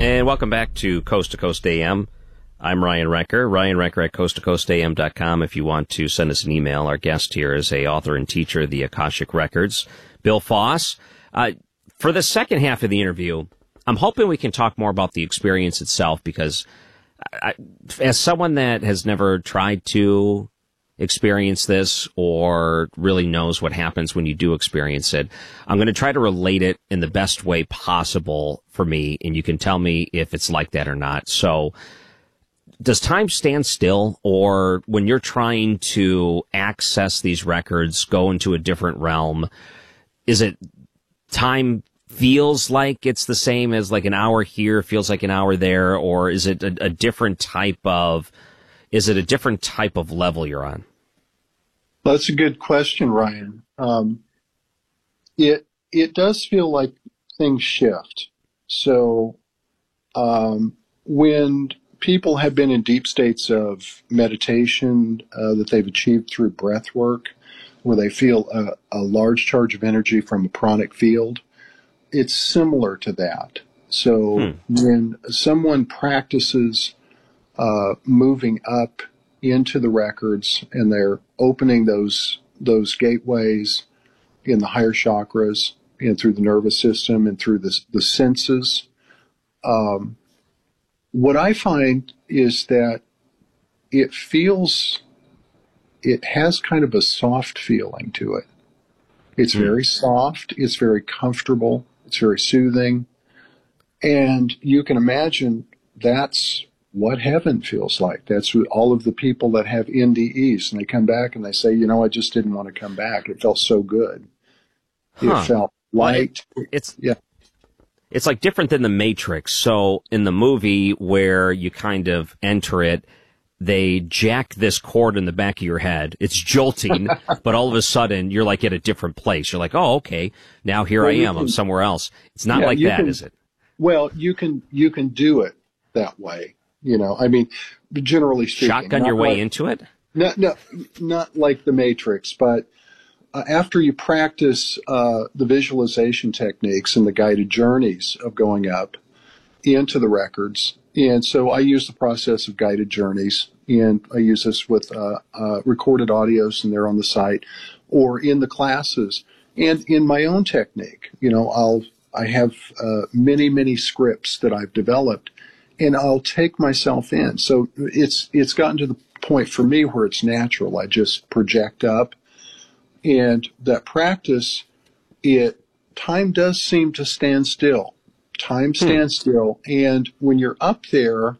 And welcome back to Coast AM. I'm Ryan Recker, ryanrecker at coasttocoastam.com if you want to send us an email. Our guest here is a author and teacher of the Akashic Records, Bill Foss. For the second half of the interview, I'm hoping we can talk more about the experience itself, because as someone that has never tried to experience this or really knows what happens when you do experience it, I'm going to try to relate it in the best way possible for me, and you can tell me if it's like that or not. So, does time stand still, or when you're trying to access these records, go into a different realm, is it time feels like it's the same as like an hour here feels like an hour there, or is it a different type of level you're on? Well, that's a good question, Ryan. It does feel like things shift. So when people have been in deep states of meditation that they've achieved through breath work, where they feel a large charge of energy from a pranic field, it's similar to that. So when someone practices moving up into the records and they're opening those gateways in the higher chakras and through the nervous system and through the senses, what I find is that it has kind of a soft feeling to it. It's very soft. It's very comfortable. It's very soothing. And you can imagine that's what heaven feels like. That's what all of the people that have NDEs, and they come back and they say, I just didn't want to come back. It felt so good. It felt light. It's like different than the Matrix. So in the movie where you kind of enter it, they jack this cord in the back of your head. It's jolting, but all of a sudden you're like at a different place. You're like, oh, okay, now here I am. I'm somewhere else. It's not like that, is it? Well, you can do it that way. I mean, generally speaking. Shotgun your way into it? No, not like the Matrix, but after you practice the visualization techniques and the guided journeys of going up into the records, and so I use the process of guided journeys, and I use this with recorded audios, and they're on the site, or in the classes, and in my own technique. I have many scripts that I've developed, and I'll take myself in. So it's gotten to the point for me where it's natural. I just project up, and that practice, time does seem to stand still. Time stands still, and when you're up there,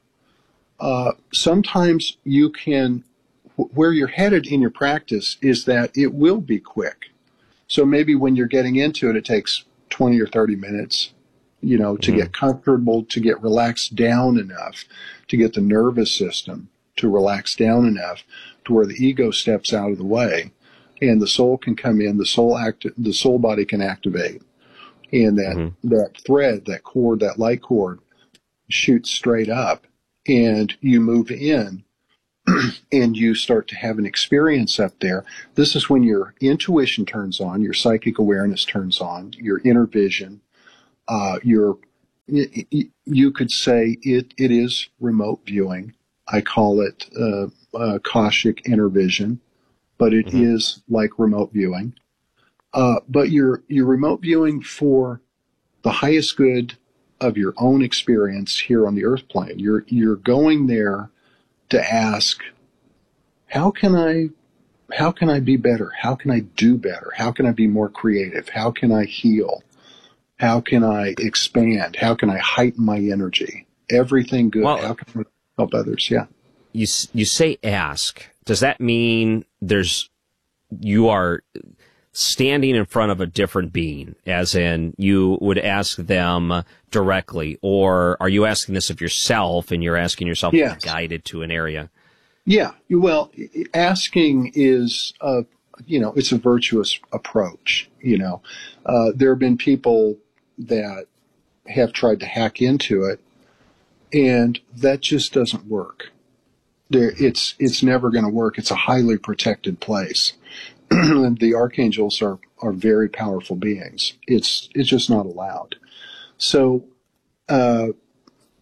sometimes you can, where you're headed in your practice is that it will be quick. So maybe when you're getting into it, it takes 20 or 30 minutes, to get comfortable, to get relaxed down enough, to get the nervous system to relax down enough to where the ego steps out of the way and the soul can come in, the soul body can activate. And that thread, that cord, that light cord shoots straight up, and you move in and you start to have an experience up there. This is when your intuition turns on, your psychic awareness turns on, your inner vision, you could say it is remote viewing. I call it Akashic inner vision, but it is like remote viewing. But you're remote viewing for the highest good of your own experience here on the earth plane. You're going there to ask, how can I be better? How can I do better? How can I be more creative? How can I heal? How can I expand? How can I heighten my energy? Everything good. Well, how can I help others? Yeah. You say ask. Does that mean you are standing in front of a different being, as in you would ask them directly, or are you asking this of yourself and you're asking yourself to be guided to an area? Yeah. Well, asking is, it's a virtuous approach. There have been people that have tried to hack into it, and that just doesn't work. It's never going to work. It's a highly protected place. The archangels are very powerful beings. It's just not allowed. So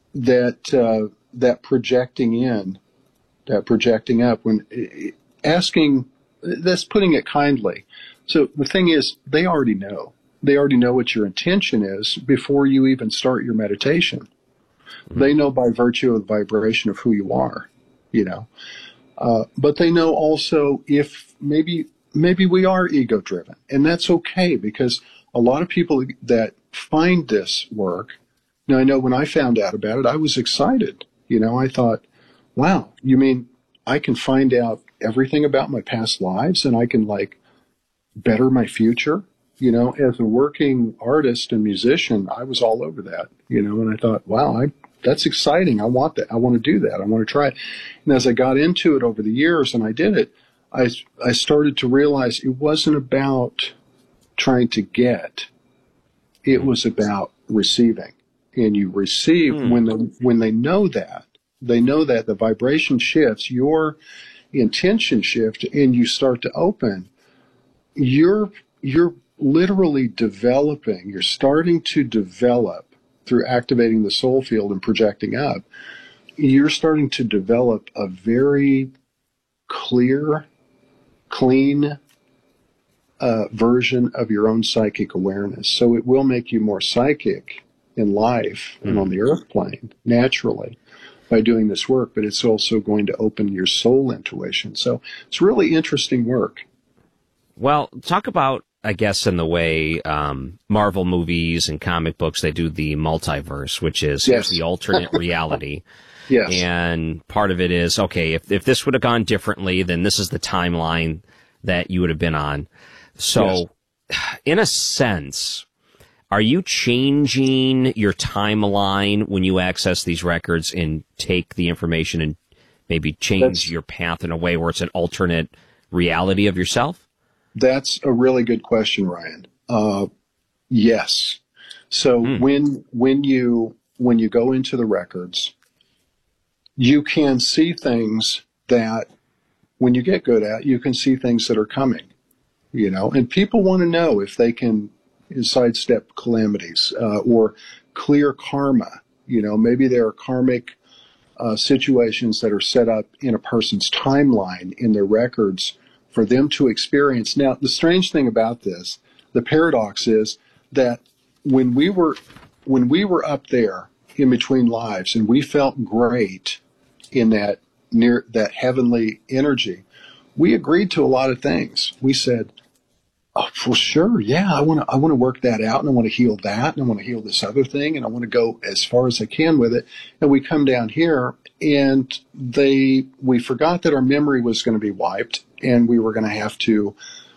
that projecting in, that projecting up, when asking, that's putting it kindly. So the thing is, they already know. They already know what your intention is before you even start your meditation. Mm-hmm. They know by virtue of the vibration of who you are, you know. But they know also if maybe we are ego driven, and that's okay, because a lot of people that find this work, now I know when I found out about it, I was excited. You know, I thought, wow, you mean I can find out everything about my past lives and I can like better my future? You know, as a working artist and musician, I was all over that, you know, and I thought, wow, that's exciting. I want that. I want to do that. I want to try it. And as I got into it over the years and I did it, I started to realize it wasn't about trying to get. It was about receiving. And you receive when they know that the vibration shifts, your intention shifts, and you start to open. You're literally developing. You're starting to develop through activating the soul field and projecting up. You're starting to develop a very clear, clean version of your own psychic awareness. So it will make you more psychic in life and on the earth plane naturally by doing this work, but it's also going to open your soul intuition. So it's really interesting work. Well, talk about, I guess, in the way Marvel movies and comic books, they do the multiverse, which is the alternate reality. Yes. And part of it is, okay, if this would have gone differently, then this is the timeline that you would have been on. So, in a sense, are you changing your timeline when you access these records and take the information and maybe change your path in a way where it's an alternate reality of yourself? That's a really good question, Ryan. Yes. So when you go into the records, you can see things that when you get good at, you can see things that are coming, you know, and people want to know if they can sidestep calamities or clear karma. You know, maybe there are karmic situations that are set up in a person's timeline in their records for them to experience. Now, the strange thing about this, the paradox is that when we were up there in between lives and we felt great in that heavenly energy, we agreed to a lot of things. We said, oh, well, sure, yeah, I want to work that out, and I want to heal that, and I want to heal this other thing, and I want to go as far as I can with it. And we come down here, and we forgot that our memory was going to be wiped, and we were going to have to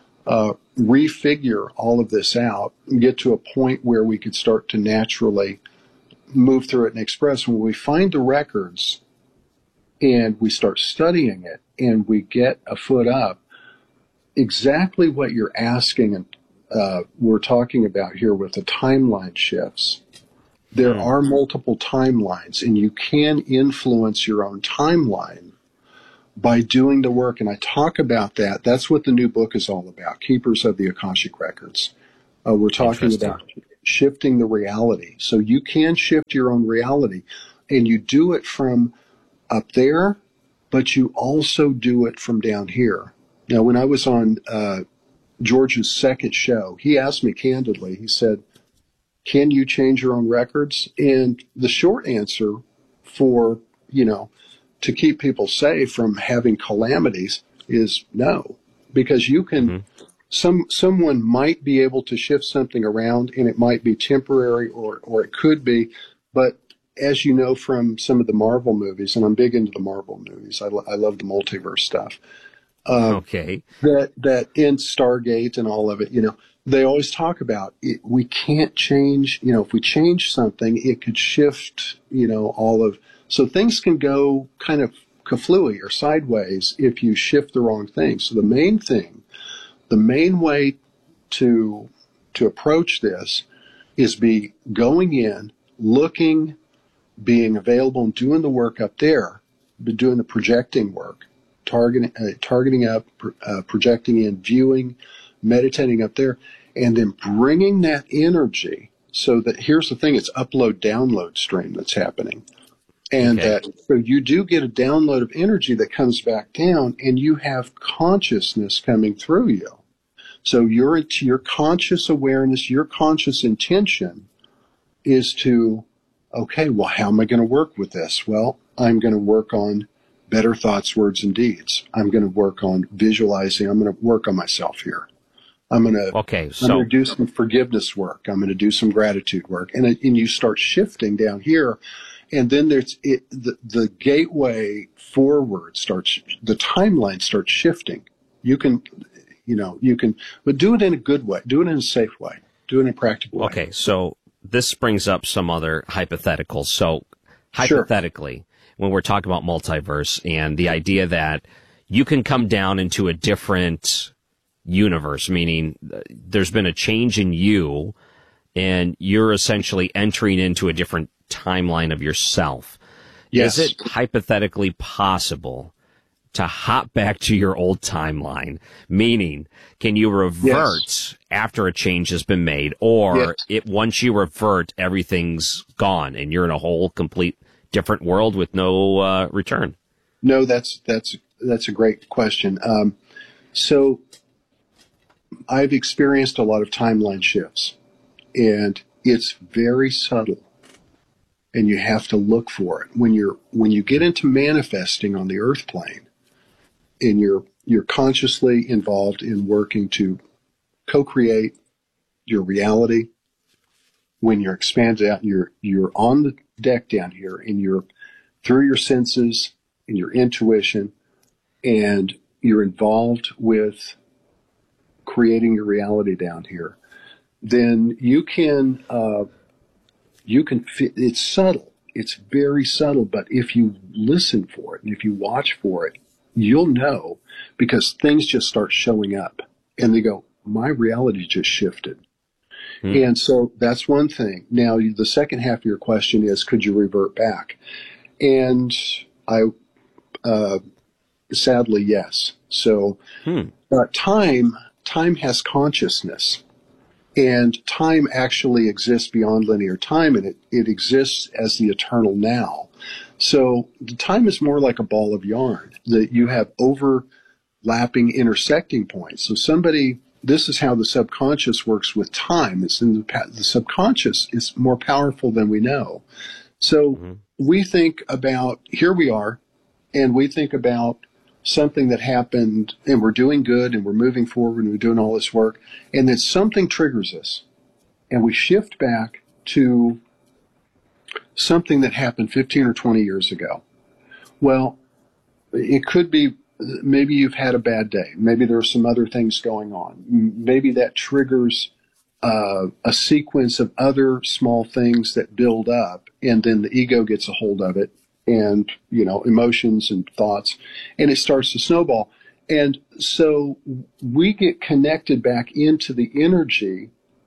refigure all of this out and get to a point where we could start to naturally move through it and express. When we find the records and we start studying it and we get a foot up, exactly what you're asking and we're talking about here with the timeline shifts. There are multiple timelines, and you can influence your own timeline by doing the work. And I talk about that. That's what the new book is all about, Keepers of the Akashic Records. We're talking about shifting the reality. So you can shift your own reality, and you do it from up there, but you also do it from down here. Now, when I was on George's second show, he asked me candidly, he said, can you change your own records? And the short answer for, to keep people safe from having calamities is no, because you can, someone might be able to shift something around, and it might be temporary or it could be, but as you know from some of the Marvel movies, and I'm big into the Marvel movies, I love the multiverse stuff. That in Stargate and all of it, they always talk about it. We can't change, if we change something, it could shift, so things can go kind of kaflooey or sideways if you shift the wrong thing. So the main way to approach this is be going in, looking, being available and doing the work up there, but doing the projecting work, targeting up, projecting in, viewing, meditating up there, and then bringing that energy. So that here's the thing, it's upload download stream that's happening. And Okay. that, so you do get a download of energy that comes back down, and you have consciousness coming through you. So your conscious awareness, your conscious intention is to, okay, well, how am I going to work with this? Well, I'm going to work on better thoughts, words, and deeds. I'm going to work on visualizing. I'm going to work on myself here. I'm going to do some forgiveness work. I'm going to do some gratitude work. And you start shifting down here. And then the gateway forward the timeline starts shifting. You can, but do it in a good way. Do it in a safe way. Do it in a practical way. Okay. So this brings up some other hypotheticals. So hypothetically, when we're talking about multiverse and the idea that you can come down into a different universe, meaning there's been a change in you and you're essentially entering into a different timeline of yourself. Yes. Is it hypothetically possible to hop back to your old timeline? Meaning, can you revert after a change has been made, or once you revert, everything's gone and you're in a whole complete different world with no return? No, that's a great question. So I've experienced a lot of timeline shifts, and it's very subtle. And you have to look for it. When you get into manifesting on the earth plane, and you're consciously involved in working to co-create your reality, when you're expanded out, you're on the deck down here, and you're through your senses and your intuition, and you're involved with creating your reality down here, then you can it's subtle. It's very subtle, but if you listen for it and if you watch for it, you'll know, because things just start showing up and they go, my reality just shifted. And so that's one thing. Now, the second half of your question is, could you revert back? And sadly, yes. So time has consciousness. And time actually exists beyond linear time, and it exists as the eternal now. So the time is more like a ball of yarn, that you have overlapping, intersecting points. So this is how the subconscious works with time. It's in the subconscious is more powerful than we know. So we think about, here we are, and we think about something that happened, and we're doing good, and we're moving forward, and we're doing all this work, and then something triggers us, and we shift back to something that happened 15 or 20 years ago. Well, it could be, maybe you've had a bad day. Maybe there are some other things going on. Maybe that triggers a sequence of other small things that build up, and then the ego gets a hold of it, and, emotions and thoughts, and it starts to snowball. And so we get connected back into the energy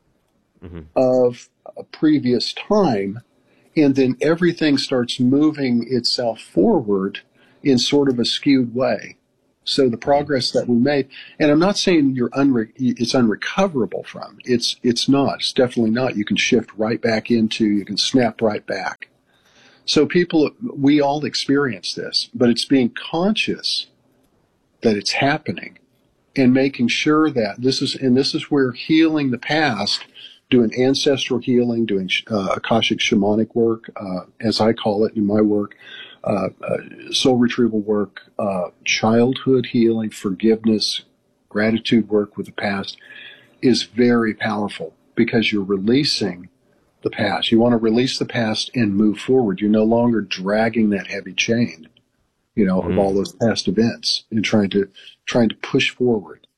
of a previous time, and then everything starts moving itself forward in sort of a skewed way. So the progress that we made, and I'm not saying it's unrecoverable from. It's not. It's definitely not. You can shift right back into, you can snap right back. So we all experience this, but it's being conscious that it's happening and making sure that this is where healing the past, doing ancestral healing, doing Akashic shamanic work, as I call it in my work, soul retrieval work, childhood healing, forgiveness, gratitude work with the past is very powerful, because you're releasing the past. You want to release the past and move forward. You're no longer dragging that heavy chain, of all those past events, and trying to push forward.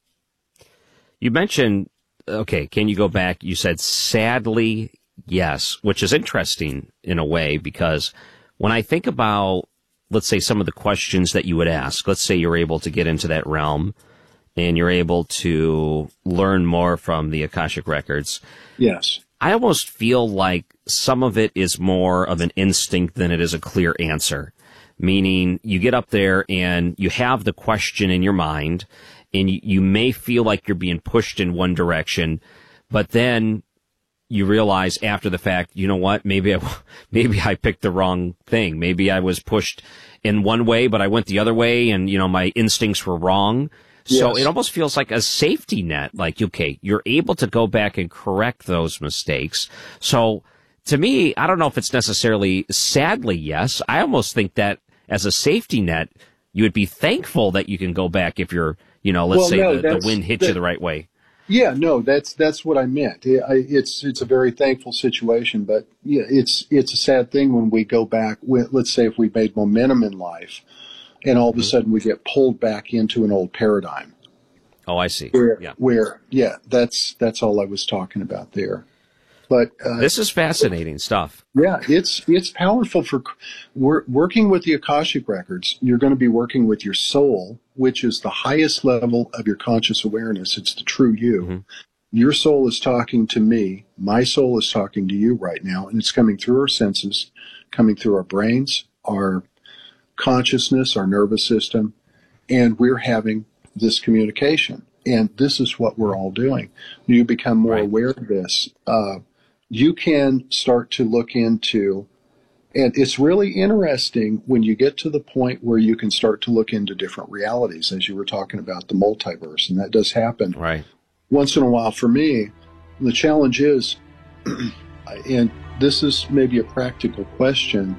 You mentioned, can you go back? You said, sadly, yes, which is interesting in a way, because when I think about, let's say, some of the questions that you would ask, let's say you're able to get into that realm and you're able to learn more from the Akashic records. Yes. I almost feel like some of it is more of an instinct than it is a clear answer. Meaning, you get up there and you have the question in your mind, and you may feel like you're being pushed in one direction, but then you realize after the fact, you know what, maybe I picked the wrong thing. Maybe I was pushed in one way, but I went the other way, and, my instincts were wrong. So Yes. it almost feels like a safety net. Like, okay, you're able to go back and correct those mistakes. So to me, I don't know if it's necessarily sadly yes. I almost think that as a safety net, you would be thankful that you can go back if you're, let's say the wind hits you the right way. Yeah, no, that's what I meant. It's a very thankful situation, but yeah, it's a sad thing when we go back. Let's say if we made momentum in life, and all of a sudden we get pulled back into an old paradigm. Oh, I see. That's all I was talking about there. But this is fascinating stuff. Yeah, it's powerful for working with the Akashic Records. You're going to be working with your soul, which is the highest level of your conscious awareness. It's the true you. Mm-hmm. Your soul is talking to me. My soul is talking to you right now, and it's coming through our senses, coming through our brains, our consciousness, our nervous system, and we're having this communication. And this is what we're all doing. You become more aware of this. You can start to look into, and it's really interesting when you get to the point where you can start to look into different realities, as you were talking about the multiverse, and that does happen once in a while for me. The challenge is, and this is maybe a practical question,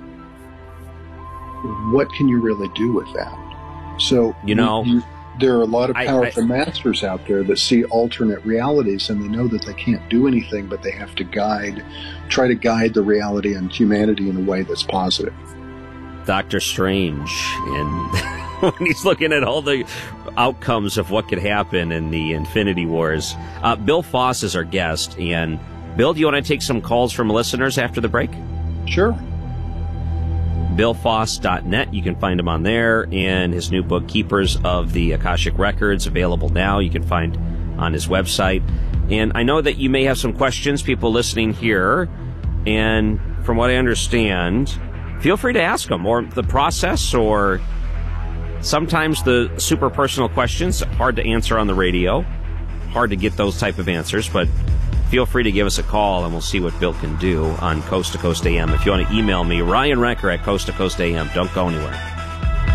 what can you really do with that? So, there are a lot of powerful masters out there that see alternate realities, and they know that they can't do anything, but they have to try to guide the reality and humanity in a way that's positive. Dr. Strange, and when he's looking at all the outcomes of what could happen in the Infinity Wars. Bill Foss is our guest, and Bill, do you want to take some calls from listeners after the break? Sure. BillFoss.net. You can find him on there, and his new book, Keepers of the Akashic Records, available now. You can find on his website. And I know that you may have some questions, people listening here, and from what I understand, feel free to ask them, or the process, or sometimes the super personal questions, hard to answer on the radio, hard to get those type of answers, but feel free to give us a call, and we'll see what Bill can do on Coast to Coast AM. If you want to email me, Ryan Wrecker at Coast to Coast AM. Don't go anywhere.